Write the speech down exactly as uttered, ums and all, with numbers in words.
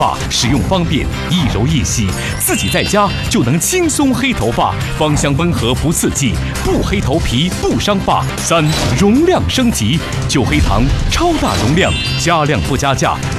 发使用方便，一揉一洗，自己在家就能轻松黑头发，芳香温和不刺激，不黑头皮不伤发。三容量升级，九黑糖超大容量，加量不加价，